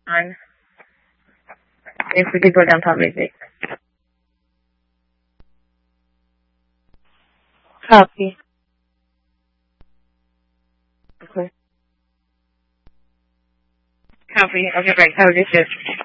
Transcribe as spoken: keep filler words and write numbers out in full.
on if we could go downtown Basic. Copy. Okay. Copy. Okay, right. Have a good shift.